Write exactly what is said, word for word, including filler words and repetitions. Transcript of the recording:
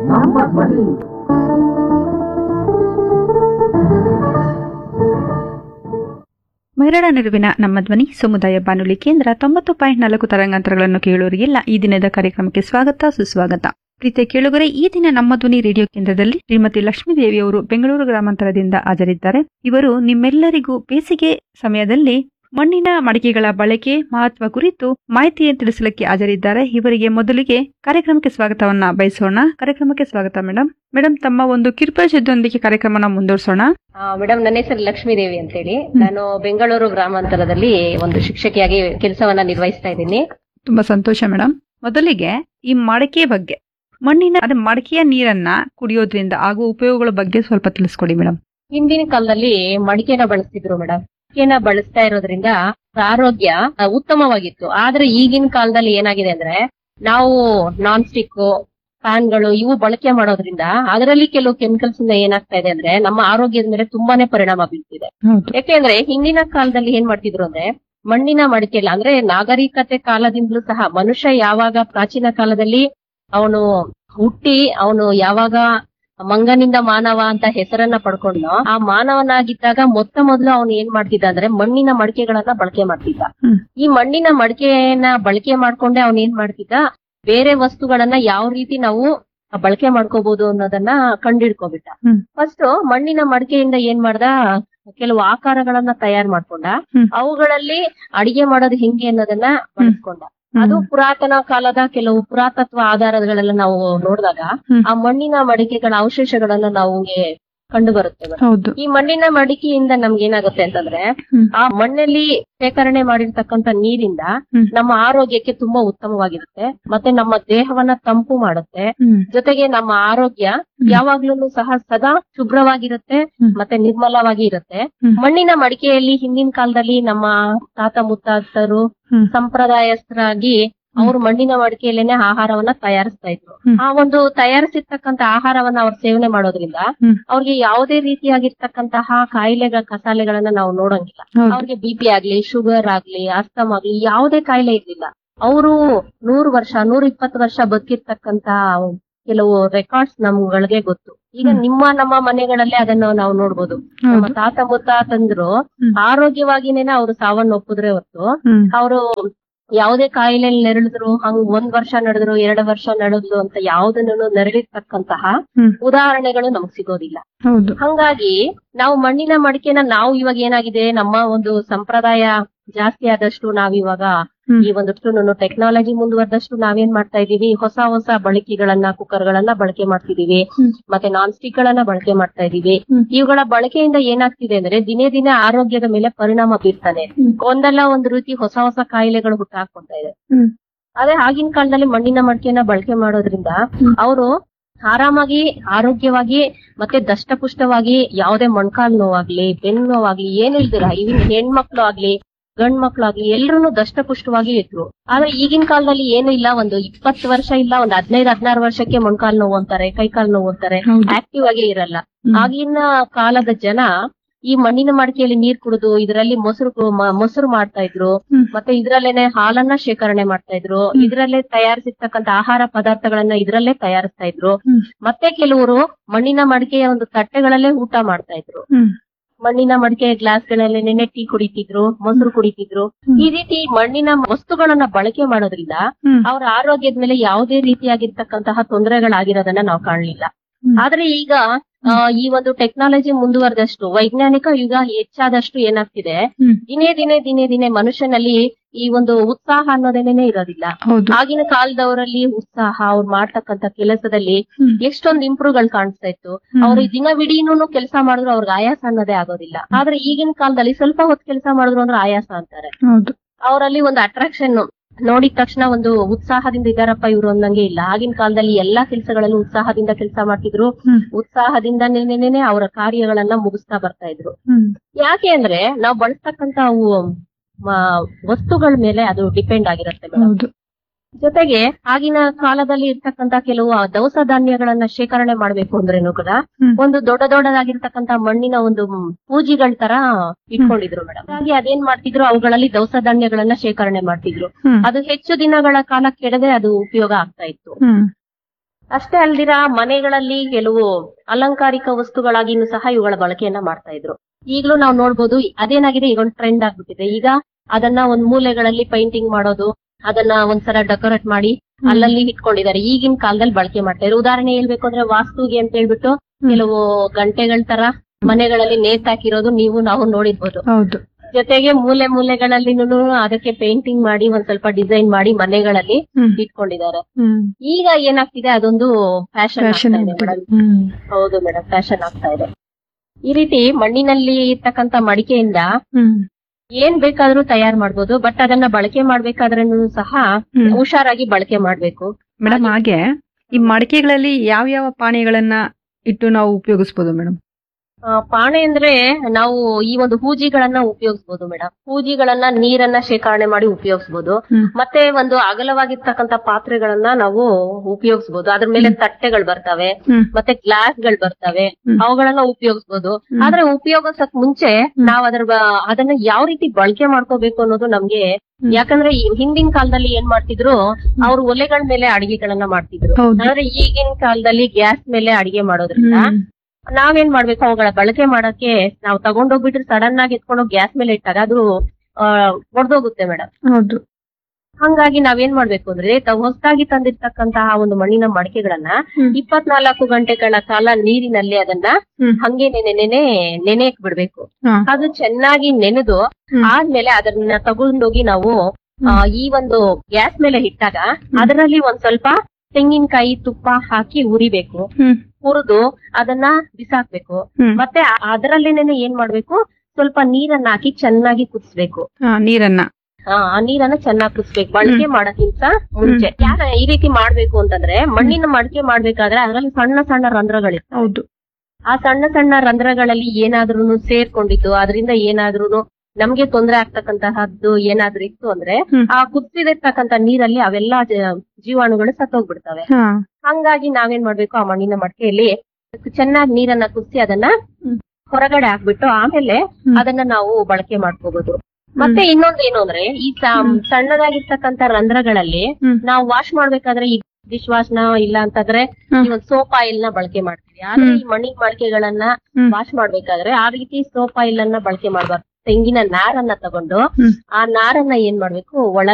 ನಮ್ಮ ಧ್ವನಿ. ಮಹಿಳಾ ನಡುವಿನ ನಮ್ಮ ಧ್ವನಿ ಸಮುದಾಯ ಬಾನುಲಿ ಕೇಂದ್ರ ತೊಂಬತ್ತು ಪಾಯಿಂಟ್ ನಾಲ್ಕು ತರಂಗಾಂತರಗಳನ್ನು ಕೇಳುವವರಿಗೆಲ್ಲ ಈ ದಿನದ ಕಾರ್ಯಕ್ರಮಕ್ಕೆ ಸ್ವಾಗತ ಸುಸ್ವಾಗತ. ಪ್ರೀತಿಯ ಕೇಳುಗರೆ, ಈ ದಿನ ನಮ್ಮ ಧ್ವನಿ ರೇಡಿಯೋ ಕೇಂದ್ರದಲ್ಲಿ ಶ್ರೀಮತಿ ಲಕ್ಷ್ಮೀದೇವಿಯವರು ಬೆಂಗಳೂರು ಗ್ರಾಮಾಂತರದಿಂದ ಹಾಜರಿದ್ದಾರೆ. ಇವರು ನಿಮ್ಮೆಲ್ಲರಿಗೂ ಬೇಸಿಗೆ ಸಮಯದಲ್ಲಿ ಮಣ್ಣಿನ ಮಡಿಕೆಗಳ ಬಳಕೆ ಮಹತ್ವ ಕುರಿತು ಮಾಹಿತಿಯನ್ನು ತಿಳಿಸಲಿಕ್ಕೆ ಹಾಜರಿದ್ದಾರೆ. ಇವರಿಗೆ ಮೊದಲಿಗೆ ಕಾರ್ಯಕ್ರಮಕ್ಕೆ ಸ್ವಾಗತವನ್ನ ಬಯಸೋಣ. ಕಾರ್ಯಕ್ರಮಕ್ಕೆ ಸ್ವಾಗತ ಮೇಡಮ್. ಮೇಡಮ್, ತಮ್ಮ ಒಂದು ಕಿರುಪರಿಚಯದೊಂದಿಗೆ ಕಾರ್ಯಕ್ರಮನ ಮುಂದುವರಿಸೋಣ. ಮೇಡಮ್, ನನ್ನ ಹೆಸರು ಲಕ್ಷ್ಮೀದೇವಿ ಅಂತೇಳಿ. ನಾನು ಬೆಂಗಳೂರು ಗ್ರಾಮಾಂತರದಲ್ಲಿ ಒಂದು ಶಿಕ್ಷಕಿಯಾಗಿ ಕೆಲಸವನ್ನ ನಿರ್ವಹಿಸ್ತಾ ಇದ್ದೀನಿ. ತುಂಬಾ ಸಂತೋಷ ಮೇಡಮ್. ಮೊದಲಿಗೆ ಈ ಮಡಿಕೆ ಬಗ್ಗೆ, ಮಣ್ಣಿನ ಅದೇ ಮಡಿಕೆಯ ನೀರನ್ನ ಕುಡಿಯೋದ್ರಿಂದ ಆಗುವ ಉಪಯೋಗಗಳ ಬಗ್ಗೆ ಸ್ವಲ್ಪ ತಿಳಿಸ್ಕೊಡಿ ಮೇಡಮ್. ಹಿಂದಿನ ಕಾಲದಲ್ಲಿ ಮಡಿಕೆನ ಬಳಸ್ತಿದ್ರು ಮೇಡಮ್. ಮಡಿಕೆನ ಬಳಸ್ತಾ ಇರೋದ್ರಿಂದ ಆರೋಗ್ಯ ಉತ್ತಮವಾಗಿತ್ತು. ಆದ್ರೆ ಈಗಿನ ಕಾಲದಲ್ಲಿ ಏನಾಗಿದೆ ಅಂದ್ರೆ, ನಾವು ನಾನ್ ಸ್ಟಿಕ್ ಫ್ಯಾನ್ಗಳು ಇವು ಬಳಕೆ ಮಾಡೋದ್ರಿಂದ ಅದರಲ್ಲಿ ಕೆಲವು ಕೆಮಿಕಲ್ಸ್ ಇಂದ ಏನಾಗ್ತಾ ಇದೆ ಅಂದ್ರೆ ನಮ್ಮ ಆರೋಗ್ಯದ ಮೇಲೆ ತುಂಬಾನೇ ಪರಿಣಾಮ ಬೀಳ್ತಿದೆ. ಯಾಕೆಂದ್ರೆ ಹಿಂದಿನ ಕಾಲದಲ್ಲಿ ಏನ್ ಮಾಡ್ತಿದ್ರು ಅಂದ್ರೆ, ಮಣ್ಣಿನ ಮಡಿಕೆಲ್ಲ ಅಂದ್ರೆ ನಾಗರಿಕತೆ ಕಾಲದಿಂದಲೂ ಸಹ ಮನುಷ್ಯ ಯಾವಾಗ ಪ್ರಾಚೀನ ಕಾಲದಲ್ಲಿ ಅವನು ಹುಟ್ಟಿ ಅವನು ಯಾವಾಗ ಮಂಗನಿಂದ ಮಾನವ ಅಂತ ಹೆಸರನ್ನ ಪಡ್ಕೊಂಡು ಆ ಮಾನವನಾಗಿದ್ದಾಗ ಮೊತ್ತ ಮೊದಲು ಅವನು ಏನ್ ಮಾಡ್ತಿದ್ದ ಅಂದ್ರೆ ಮಣ್ಣಿನ ಮಡಿಕೆಗಳನ್ನ ಬಳಕೆ ಮಾಡ್ತಿದ್ದ. ಈ ಮಣ್ಣಿನ ಮಡಿಕೆಯನ್ನ ಬಳಕೆ ಮಾಡ್ಕೊಂಡೆ ಅವನ್ ಏನ್ ಮಾಡ್ತಿದ್ದ, ಬೇರೆ ವಸ್ತುಗಳನ್ನ ಯಾವ ರೀತಿ ನಾವು ಬಳಕೆ ಮಾಡ್ಕೋಬಹುದು ಅನ್ನೋದನ್ನ ಕಂಡಿಡ್ಕೋಬಿಟ್ಟ. ಫಸ್ಟ್ ಮಣ್ಣಿನ ಮಡಿಕೆಯಿಂದ ಏನ್ ಮಾಡ್ದ, ಕೆಲವು ಆಕಾರಗಳನ್ನ ತಯಾರು ಮಾಡ್ಕೊಂಡ, ಅವುಗಳಲ್ಲಿ ಅಡಿಗೆ ಮಾಡೋದು ಹೆಂಗೆ ಅನ್ನೋದನ್ನ ಬಳಸ್ಕೊಂಡ. ಅದು ಪುರಾತನ ಕಾಲದ ಕೆಲವು ಪುರಾತತ್ವ ಆಧಾರಗಳೆಲ್ಲ ನಾವು ನೋಡಿದಾಗ ಆ ಮಣ್ಣಿನ ಮಡಿಕೆಗಳ ಅವಶೇಷಗಳನ್ನ ನಾವು ಕಂಡು ಬರುತ್ತೆ. ಈ ಮಣ್ಣಿನ ಮಡಿಕೆಯಿಂದ ನಮ್ಗೆ ಏನಾಗುತ್ತೆ ಅಂತಂದ್ರೆ, ಆ ಮಣ್ಣಲ್ಲಿ ಶೇಖರಣೆ ಮಾಡಿರ್ತಕ್ಕಂಥ ನೀರಿಂದ ನಮ್ಮ ಆರೋಗ್ಯಕ್ಕೆ ತುಂಬಾ ಉತ್ತಮವಾಗಿರುತ್ತೆ. ಮತ್ತೆ ನಮ್ಮ ದೇಹವನ್ನ ತಂಪು ಮಾಡುತ್ತೆ. ಜೊತೆಗೆ ನಮ್ಮ ಆರೋಗ್ಯ ಯಾವಾಗ್ಲೂ ಸಹ ಸದಾ ಶುಭ್ರವಾಗಿರುತ್ತೆ ಮತ್ತೆ ನಿರ್ಮಲವಾಗಿ ಇರುತ್ತೆ. ಮಣ್ಣಿನ ಮಡಿಕೆಯಲ್ಲಿ ಹಿಂದಿನ ಕಾಲದಲ್ಲಿ ನಮ್ಮ ತಾತ ಮುತ್ತಾತರು ಸಂಪ್ರದಾಯಸ್ಥರಾಗಿ ಅವರು ಮಣ್ಣಿನ ಮಡಿಕೆಯಲ್ಲೇನೆ ಆಹಾರವನ್ನ ತಯಾರಿಸ್ತಾ ಇದ್ರು. ಆ ಒಂದು ತಯಾರಿಸಿರ್ತಕ್ಕಂಥ ಆಹಾರವನ್ನ ಅವ್ರು ಸೇವನೆ ಮಾಡೋದ್ರಿಂದ ಅವ್ರಿಗೆ ಯಾವುದೇ ರೀತಿಯಾಗಿರ್ತಕ್ಕಂತಹ ಕಾಯಿಲೆಗಳ ಕಸಾಲೆಗಳನ್ನ ನಾವು ನೋಡಂಗಿಲ್ಲ. ಅವ್ರಿಗೆ ಬಿ ಪಿ ಆಗ್ಲಿ, ಶುಗರ್ ಆಗ್ಲಿ, ಅಸ್ತಮ ಆಗ್ಲಿ ಯಾವುದೇ ಕಾಯಿಲೆ ಇರ್ಲಿಲ್ಲ. ಅವರು ನೂರು ವರ್ಷ ನೂರ ಇಪ್ಪತ್ತು ವರ್ಷ ಬದುಕಿರ್ತಕ್ಕಂತ ಕೆಲವು ರೆಕಾರ್ಡ್ಸ್ ನಮ್ಗಳಿಗೆ ಗೊತ್ತು. ಈಗ ನಿಮ್ಮ ನಮ್ಮ ಮನೆಗಳಲ್ಲೇ ಅದನ್ನ ನಾವು ನೋಡ್ಬೋದು. ನಮ್ಮ ತಾತ ಮುತ್ತಾತಂದ್ರು ಆರೋಗ್ಯವಾಗಿನೇನೆ ಅವ್ರು ಸಾವನ್ನೊಪ್ಪಿದ್ರೆ ಹೊತ್ತು ಅವರು ಯಾವುದೇ ಕಾಯಿಲೆ ನೆರಳಿದ್ರು, ಹಂಗ್ ಒಂದ್ ವರ್ಷ ನಡೆದ್ರು ಎರಡು ವರ್ಷ ನಡೆದ್ರು ಅಂತ ಯಾವ್ದನ್ನು ನೆರಳಿರ್ತಕ್ಕಂತಹ ಉದಾಹರಣೆಗಳು ನಮಗ್ ಸಿಗೋದಿಲ್ಲ. ಹಂಗಾಗಿ ನಾವು ಮಣ್ಣಿನ ಮಡಿಕೆನ ನಾವು ಇವಾಗ ಏನಾಗಿದೆ, ನಮ್ಮ ಒಂದು ಸಂಪ್ರದಾಯ ಜಾಸ್ತಿ ಆದಷ್ಟು ನಾವಿವಾಗ ಈ ಒಂದಷ್ಟು ಟೆಕ್ನಾಲಜಿ ಮುಂದುವರೆದಷ್ಟು ನಾವೇನ್ ಮಾಡ್ತಾ ಇದೀವಿ, ಹೊಸ ಹೊಸ ಬಳಕೆಗಳನ್ನ ಕುಕ್ಕರ್ ಗಳನ್ನ ಬಳಕೆ ಮಾಡ್ತಿದೀವಿ, ಮತ್ತೆ ನಾನ್ ಸ್ಟಿಕ್ ಗಳನ್ನ ಬಳಕೆ ಮಾಡ್ತಾ ಇದೀವಿ. ಇವುಗಳ ಬಳಕೆಯಿಂದ ಏನಾಗ್ತಿದೆ ಅಂದ್ರೆ ದಿನೇ ದಿನೇ ಆರೋಗ್ಯದ ಮೇಲೆ ಪರಿಣಾಮ ಬೀರ್ತಾನೆ. ಒಂದಲ್ಲ ಒಂದ್ ರೀತಿ ಹೊಸ ಹೊಸ ಕಾಯಿಲೆಗಳು ಹುಟ್ಟಾಕೊಂತ ಇದೆ. ಅದೇ ಆಗಿನ ಕಾಲದಲ್ಲಿ ಮಣ್ಣಿನ ಮಡಿಕೆನ ಬಳಕೆ ಮಾಡೋದ್ರಿಂದ ಅವರು ಆರಾಮಾಗಿ ಆರೋಗ್ಯವಾಗಿ ಮತ್ತೆ ದಷ್ಟಪುಷ್ಟವಾಗಿ ಯಾವುದೇ ಮೊಣಕಾಲ್ ನೋವಾಗ್ಲಿ, ಬೆನ್ನು ನೋವಾಗ್ಲಿ ಏನು ಇಲ್ದಿರ, ಇವನ್ ಹೆಣ್ಮಕ್ಳು ಆಗ್ಲಿ ಗಂಡ್ ಮಕ್ಳಾಗ್ಲಿ ಎಲ್ರು ದಷ್ಟಪುಷ್ಟವಾಗಿ ಇದ್ರು. ಆದ್ರೆ ಈಗಿನ ಕಾಲದಲ್ಲಿ ಏನು ಇಲ್ಲ, ಒಂದು ಇಪ್ಪತ್ತು ವರ್ಷ ಇಲ್ಲ ಒಂದ್ ಹದಿನೈದು ಹದಿನಾರು ವರ್ಷಕ್ಕೆ ಮೊಣಕಾಲ್ ನೋವು ಅಂತಾರೆ, ಕೈಕಾಲ್ ನೋವು ಅಂತಾರೆ, ಆಕ್ಟಿವ್ ಆಗೇ ಇರಲ್ಲ. ಆಗಿನ ಕಾಲದ ಜನ ಈ ಮಣ್ಣಿನ ಮಡಿಕೆಯಲ್ಲಿ ನೀರ್ ಕುಡಿದು ಇದರಲ್ಲಿ ಮೊಸರು ಮೊಸರು ಮಾಡ್ತಾ ಇದ್ರು, ಮತ್ತೆ ಇದ್ರಲ್ಲೇನೆ ಹಾಲನ್ನ ಶೇಖರಣೆ ಮಾಡ್ತಾ ಇದ್ರು, ಇದ್ರಲ್ಲೇ ತಯಾರಿಸಿರ್ತಕ್ಕಂಥ ಆಹಾರ ಪದಾರ್ಥಗಳನ್ನ ಇದ್ರಲ್ಲೇ ತಯಾರಿಸ್ತಾ ಇದ್ರು. ಮತ್ತೆ ಕೆಲವರು ಮಣ್ಣಿನ ಮಡಿಕೆಯ ಒಂದು ತಟ್ಟೆಗಳಲ್ಲೇ ಊಟ ಮಾಡ್ತಾ ಇದ್ರು. ಮಣ್ಣಿನ ಮಡಿಕೆ ಗ್ಲಾಸ್ ಗಳಲ್ಲಿ ಟೀ ಕುಡಿತಿದ್ರು, ಮೊಸರು ಕುಡಿತಿದ್ರು. ಈ ರೀತಿ ಮಣ್ಣಿನ ವಸ್ತುಗಳನ್ನ ಬಳಕೆ ಮಾಡೋದ್ರಿಂದ ಅವರ ಆರೋಗ್ಯದ ಮೇಲೆ ಯಾವುದೇ ರೀತಿಯಾಗಿರ್ತಕ್ಕಂತಹ ತೊಂದರೆಗಳಾಗಿರೋದನ್ನ ನಾವು ಕಾಣಲಿಲ್ಲ. ಆದ್ರೆ ಈಗ ಈ ಒಂದು ಟೆಕ್ನಾಲಜಿ ಮುಂದುವರೆದಷ್ಟು, ವೈಜ್ಞಾನಿಕ ಯುಗ ಹೆಚ್ಚಾದಷ್ಟು ಏನಾಗ್ತಿದೆ, ದಿನೇ ದಿನೇ ದಿನೇ ದಿನೇ ಮನುಷ್ಯನಲ್ಲಿ ಈ ಒಂದು ಉತ್ಸಾಹ ಅನ್ನೋದೇನೆ ಇರೋದಿಲ್ಲ. ಆಗಿನ ಕಾಲದವರಲ್ಲಿ ಉತ್ಸಾಹ, ಅವ್ರು ಮಾಡ್ತಕ್ಕಂತ ಕೆಲಸದಲ್ಲಿ ಎಷ್ಟೊಂದು ಇಂಪ್ರೂವ್ ಗಳು ಕಾಣಿಸ್ತಾ ಇತ್ತು. ಅವ್ರು ದಿನವಿಡೀನು ಕೆಲಸ ಮಾಡಿದ್ರು ಅವ್ರಿಗೆ ಆಯಾಸ ಅನ್ನೋದೇ ಆಗೋದಿಲ್ಲ. ಆದ್ರೆ ಈಗಿನ ಕಾಲದಲ್ಲಿ ಸ್ವಲ್ಪ ಹೊತ್ತು ಕೆಲಸ ಮಾಡಿದ್ರು ಅಂದ್ರೆ ಆಯಾಸ ಅಂತಾರೆ. ಅವರಲ್ಲಿ ಒಂದು ಅಟ್ರಾಕ್ಷನ್ ನೋಡಿದ ತಕ್ಷಣ ಒಂದು ಉತ್ಸಾಹದಿಂದ ಇದಾರಪ್ಪ ಇವ್ರು ಅನ್ನಂಗೆ ಇಲ್ಲ. ಆಗಿನ ಕಾಲದಲ್ಲಿ ಎಲ್ಲಾ ಕೆಲಸಗಳಲ್ಲೂ ಉತ್ಸಾಹದಿಂದ ಕೆಲಸ ಮಾಡ್ತಿದ್ರು, ಉತ್ಸಾಹದಿಂದನೇ ಅವರ ಕಾರ್ಯಗಳನ್ನ ಮುಗಿಸ್ತಾ ಬರ್ತಾ ಇದ್ರು. ಯಾಕೆ ಅಂದ್ರೆ ನಾವು ಬಳಸ್ತಕ್ಕಂತ ಅವು ವಸ್ತುಗಳ ಮೇಲೆ ಅದು ಡಿಪೆಂಡ್ ಆಗಿರುತ್ತೆ. ಜೊತೆಗೆ ಆಗಿನ ಕಾಲದಲ್ಲಿ ಇರ್ತಕ್ಕಂತ ಕೆಲವು ದವಸ ಧಾನ್ಯಗಳನ್ನ ಶೇಖರಣೆ ಮಾಡ್ಬೇಕು ಅಂದ್ರೇನು ಕೂಡ ಒಂದು ದೊಡ್ಡ ದೊಡ್ಡದಾಗಿರ್ತಕ್ಕಂತ ಮಣ್ಣಿನ ಒಂದು ಪೂಜಿಗಳ ತರ ಇಟ್ಕೊಂಡಿದ್ರು ಮೇಡಮ್. ಹಾಗಾಗಿ ಅದೇನ್ ಮಾಡ್ತಿದ್ರು, ಅವುಗಳಲ್ಲಿ ದವಸ ಧಾನ್ಯಗಳನ್ನ ಶೇಖರಣೆ ಮಾಡ್ತಿದ್ರು. ಅದು ಹೆಚ್ಚು ದಿನಗಳ ಕಾಲ ಕೆಡದೆ ಅದು ಉಪಯೋಗ ಆಗ್ತಾ ಇತ್ತು. ಅಷ್ಟೇ ಅಲ್ದಿರ ಮನೆಗಳಲ್ಲಿ ಕೆಲವು ಅಲಂಕಾರಿಕ ವಸ್ತುಗಳಾಗಿನೂ ಸಹ ಇವುಗಳ ಬಳಕೆಯನ್ನ ಮಾಡ್ತಾ ಇದ್ರು. ಈಗಲೂ ನಾವು ನೋಡ್ಬೋದು ಅದೇನಾಗಿದೆ, ಈಗ ಒಂದು ಟ್ರೆಂಡ್ ಆಗ್ಬಿಟ್ಟಿದೆ. ಈಗ ಅದನ್ನ ಒಂದ್ ಮೂಲೆಗಳಲ್ಲಿ ಪೇಂಟಿಂಗ್ ಮಾಡೋದು, ಅದನ್ನ ಒಂದ್ಸಲ ಡೆಕೋರೇಟ್ ಮಾಡಿ ಅಲ್ಲಲ್ಲಿ ಇಟ್ಕೊಂಡಿದ್ದಾರೆ. ಈಗಿನ ಕಾಲದಲ್ಲಿ ಬಳಕೆ ಮಾಡ್ತಾ ಇದ್ರು. ಉದಾಹರಣೆ ಹೇಳ್ಬೇಕು ಅಂದ್ರೆ ವಾಸ್ತುಗೆ ಅಂತ ಹೇಳ್ಬಿಟ್ಟು ಕೆಲವು ಗಂಟೆಗಳ ತರ ಮನೆಗಳಲ್ಲಿ ನೇತಾಕಿರೋದು ನೀವು ನಾವು ನೋಡಿರ್ಬೋದು. ಹೌದು. ಜೊತೆಗೆ ಮೂಲೆ ಮೂಲೆಗಳಲ್ಲಿನೂ ಅದಕ್ಕೆ ಪೇಂಟಿಂಗ್ ಮಾಡಿ ಒಂದ್ ಸ್ವಲ್ಪ ಡಿಸೈನ್ ಮಾಡಿ ಮನೆಗಳಲ್ಲಿ ಇಟ್ಕೊಂಡಿದ್ದಾರೆ. ಈಗ ಏನಾಗ್ತಿದೆ, ಅದೊಂದು ಫ್ಯಾಷನ್ ಆಗ್ತಾ ಇದೆ ಮೇಡಮ್. ಹೌದು ಮೇಡಮ್, ಫ್ಯಾಷನ್ ಆಗ್ತಾ ಇದೆ. ಈ ರೀತಿ ಮಣ್ಣಿನಲ್ಲಿ ಇರ್ತಕ್ಕಂತ ಮಡಿಕೆಯಿಂದ ಏನ್ ಬೇಕಾದ್ರೂ ತಯಾರು ಮಾಡ್ಬೋದು. ಬಟ್ ಅದನ್ನ ಬಳಕೆ ಮಾಡ್ಬೇಕಾದ್ರೂ ಸಹ ಹುಷಾರಾಗಿ ಬಳಕೆ ಮಾಡ್ಬೇಕು ಮೇಡಮ್. ಹಾಗೆ ಈ ಮಡಿಕೆಗಳಲ್ಲಿ ಯಾವ ಯಾವ ಪಾನೀಯಗಳನ್ನ ಇಟ್ಟು ನಾವು ಉಪಯೋಗಿಸಬಹುದು ಮೇಡಮ್? ಪಾಣೆ ಅಂದ್ರೆ ನಾವು ಈ ಒಂದು ಹೂಜಿಗಳನ್ನ ಉಪಯೋಗಿಸಬಹುದು ಮೇಡಮ್. ಹೂಜಿಗಳನ್ನ ನೀರನ್ನ ಶೇಖರಣೆ ಮಾಡಿ ಉಪಯೋಗಿಸಬಹುದು. ಮತ್ತೆ ಒಂದು ಅಗಲವಾಗಿರ್ತಕ್ಕಂತ ಪಾತ್ರೆಗಳನ್ನ ನಾವು ಉಪಯೋಗಿಸಬಹುದು. ಅದ್ರ ಮೇಲೆ ತಟ್ಟೆಗಳು ಬರ್ತವೆ, ಮತ್ತೆ ಗ್ಲಾಸ್ ಗಳು ಬರ್ತವೆ, ಅವುಗಳನ್ನ ಉಪಯೋಗಿಸಬಹುದು. ಆದ್ರೆ ಉಪಯೋಗಿಸಕ್ ಮುಂಚೆ ನಾವ್ ಅದ್ರ ಅದನ್ನ ಯಾವ ರೀತಿ ಬಳಕೆ ಮಾಡ್ಕೋಬೇಕು ಅನ್ನೋದು ನಮ್ಗೆ, ಯಾಕಂದ್ರೆ ಹಿಂದಿನ ಕಾಲದಲ್ಲಿ ಏನ್ ಮಾಡ್ತಿದ್ರು, ಅವ್ರು ಒಲೆಗಳ ಮೇಲೆ ಅಡಿಗೆಗಳನ್ನ ಮಾಡ್ತಿದ್ರು. ಆದ್ರೆ ಈಗಿನ ಕಾಲದಲ್ಲಿ ಗ್ಯಾಸ್ ಮೇಲೆ ಅಡಿಗೆ ಮಾಡೋದ್ರಿಂದ ನಾವೇನ್ ಮಾಡ್ಬೇಕು, ಅವುಗಳ ಬಳಕೆ ಮಾಡಕ್ಕೆ ನಾವು ತಗೊಂಡೋಗ್ಬಿಟ್ರೆ ಸಡನ್ ಆಗಿ ಎತ್ಕೊಂಡೋಗಿ ಗ್ಯಾಸ್ ಮೇಲೆ ಇಟ್ಟಾಗ ಅದು ಒಡೆದೋಗುತ್ತೆ ಮೇಡಮ್. ಹೌದು. ಹಂಗಾಗಿ ನಾವೇನ್ ಮಾಡ್ಬೇಕು ಅಂದ್ರೆ, ಹೊಸದಾಗಿ ತಂದಿರ್ತಕ್ಕಂತಹ ಒಂದು ಮಣ್ಣಿನ ಮಡಿಕೆಗಳನ್ನ ಇಪ್ಪತ್ನಾಲ್ಕು ಗಂಟೆಗಳ ಕಾಲ ನೀರಿನಲ್ಲಿ ಅದನ್ನ ಹಂಗೆ ನೆನೆ ನೆನೆ ನೆನೆಯಕ್ ಬಿಡ್ಬೇಕು. ಅದು ಚೆನ್ನಾಗಿ ನೆನೆದು ಆದ್ಮೇಲೆ ಅದನ್ನ ತಗೊಂಡೋಗಿ ನಾವು ಈ ಒಂದು ಗ್ಯಾಸ್ ಮೇಲೆ ಇಟ್ಟಾಗ ಅದರಲ್ಲಿ ಒಂದ್ ಸ್ವಲ್ಪ ತೆಂಗಿನಕಾಯಿ ತುಪ್ಪ ಹಾಕಿ ಉರಿಬೇಕು. ಹುರಿದು ಅದನ್ನ ಬಿಸಾಕ್ಬೇಕು. ಮತ್ತೆ ಅದರಲ್ಲೇನೆ ಏನ್ ಮಾಡ್ಬೇಕು, ಸ್ವಲ್ಪ ನೀರನ್ನ ಹಾಕಿ ಚೆನ್ನಾಗಿ ಕುದಿಸ್ಬೇಕು. ನೀರನ್ನ ಆ ನೀರನ್ನ ಚೆನ್ನಾಗಿ ಕುದಿಸ್ಬೇಕು ಬಳಕೆ ಮಾಡಕ್ಕಿಂತ ಮುಂಚೆ. ಯಾರ ಈ ರೀತಿ ಮಾಡ್ಬೇಕು ಅಂತಂದ್ರೆ, ಮಣ್ಣಿನ ಮಡಿಕೆ ಮಾಡ್ಬೇಕಾದ್ರೆ ಅದ್ರಲ್ಲಿ ಸಣ್ಣ ಸಣ್ಣ ರಂಧ್ರಗಳಿರ್ತವೆ. ಹೌದು. ಆ ಸಣ್ಣ ಸಣ್ಣ ರಂಧ್ರಗಳಲ್ಲಿ ಏನಾದ್ರೂ ಸೇರ್ಕೊಂಡಿದ್ದು ಅದರಿಂದ ಏನಾದ್ರೂ ನಮ್ಗೆ ತೊಂದರೆ ಆಗ್ತಕ್ಕಂತಹದ್ದು ಏನಾದ್ರೂ ಇತ್ತು ಅಂದ್ರೆ, ಆ ಕುದಿಸಿದಿರ್ತಕ್ಕಂತ ನೀರಲ್ಲಿ ಅವೆಲ್ಲಾ ಜೀವಾಣುಗಳು ಸತ್ತೋಗ್ಬಿಡ್ತವೆ. ಹಂಗಾಗಿ ನಾವೇನ್ ಮಾಡ್ಬೇಕು, ಆ ಮಣ್ಣಿನ ಮಡಿಕೆಯಲ್ಲಿ ಚೆನ್ನಾಗಿ ನೀರನ್ನ ಕುದಿಸಿ ಅದನ್ನ ಹೊರಗಡೆ ಹಾಕ್ಬಿಟ್ಟು ಆಮೇಲೆ ಅದನ್ನ ನಾವು ಬಳಕೆ ಮಾಡ್ಕೋಬಹುದು. ಮತ್ತೆ ಇನ್ನೊಂದ್ ಏನು ಅಂದ್ರೆ, ಈ ಸಣ್ಣದಾಗಿರ್ತಕ್ಕಂತ ರಂಧ್ರಗಳಲ್ಲಿ ನಾವು ವಾಶ್ ಮಾಡ್ಬೇಕಾದ್ರೆ ಈ ಡಿಶ್ ವಾಶ್ ನ ಇಲ್ಲ ಅಂತಂದ್ರೆ ಈ ಒಂದು ಸೋಪ್ ಆಯಿಲ್ ನ ಬಳಕೆ ಮಾಡ್ತೀವಿ. ಆದ್ರೆ ಈ ಮಣ್ಣಿನ ಮಡಿಕೆಗಳನ್ನ ವಾಶ್ ಮಾಡ್ಬೇಕಾದ್ರೆ ಆ ರೀತಿ ಸೋಪ್ ಆಯಿಲ್ ಅನ್ನ ಬಳಕೆ ಮಾಡ್ಬಾರ್ದು. ತೆಂಗಿನ ನಾರನ್ನ ತಗೊಂಡು ಆ ನಾರನ್ನ ಏನ್ ಮಾಡ್ಬೇಕು, ಒಳಗೆ